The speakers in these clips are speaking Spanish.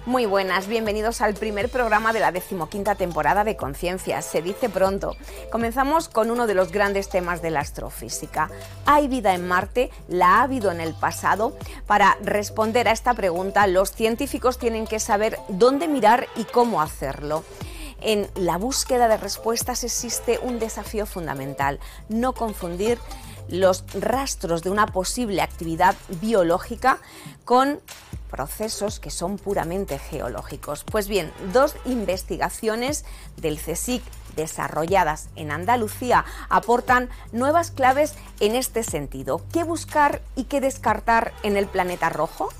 Muy buenas, bienvenidos al primer programa de la 15ª temporada de Conciencia. Se dice pronto. Comenzamos con uno de los grandes temas de la astrofísica. ¿Hay vida en Marte? ¿La ha habido en el pasado? Para responder a esta pregunta, los científicos tienen que saber dónde mirar y cómo hacerlo. En la búsqueda de respuestas existe un desafío fundamental: no confundir los rastros de una posible actividad biológica con procesos que son puramente geológicos. Pues bien, dos investigaciones del CSIC desarrolladas en Andalucía aportan nuevas claves en este sentido. ¿Qué buscar y qué descartar en el planeta rojo?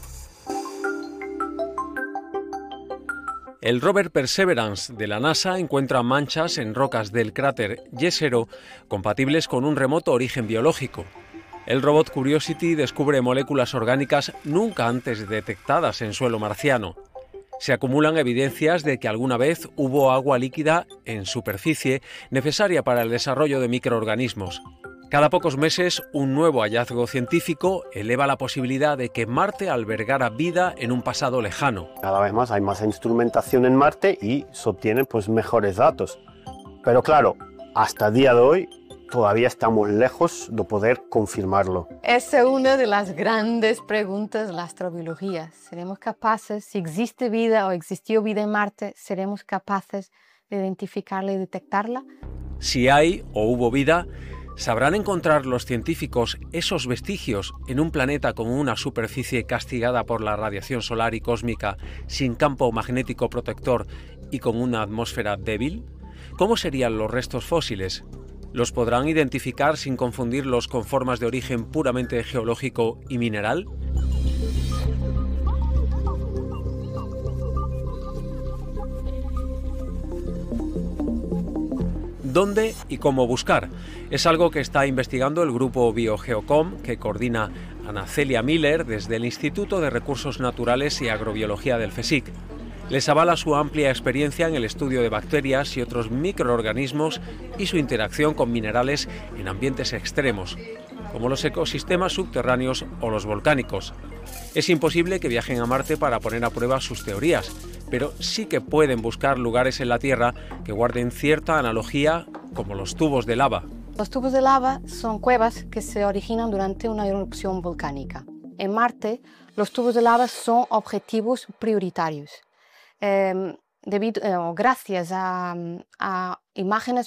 El rover Perseverance de la NASA encuentra manchas en rocas del cráter Jezero compatibles con un remoto origen biológico. El robot Curiosity descubre moléculas orgánicas nunca antes detectadas en suelo marciano. Se acumulan evidencias de que alguna vez hubo agua líquida en superficie necesaria para el desarrollo de microorganismos. Cada pocos meses, un nuevo hallazgo científico eleva la posibilidad de que Marte albergara vida en un pasado lejano. Cada vez más hay más instrumentación en Marte y se obtienen mejores datos. Pero claro, hasta el día de hoy todavía estamos lejos de poder confirmarlo. Esa es una de las grandes preguntas de la astrobiología. ¿Seremos capaces, si existe vida o existió vida en Marte, seremos capaces de identificarla y detectarla? Si hay o hubo vida, ¿sabrán encontrar los científicos esos vestigios en un planeta con una superficie castigada por la radiación solar y cósmica, sin campo magnético protector y con una atmósfera débil? ¿Cómo serían los restos fósiles? ¿Los podrán identificar sin confundirlos con formas de origen puramente geológico y mineral? ¿Dónde y cómo buscar? Es algo que está investigando el grupo BioGeocom, que coordina Ana Celia Miller desde el Instituto de Recursos Naturales y Agrobiología del CSIC. Les avala su amplia experiencia en el estudio de bacterias y otros microorganismos y su interacción con minerales en ambientes extremos, como los ecosistemas subterráneos o los volcánicos. Es imposible que viajen a Marte para poner a prueba sus teorías, pero sí que pueden buscar lugares en la Tierra que guarden cierta analogía, como los tubos de lava. Los tubos de lava son cuevas que se originan durante una erupción volcánica. En Marte, los tubos de lava son objetivos prioritarios. Gracias a imágenes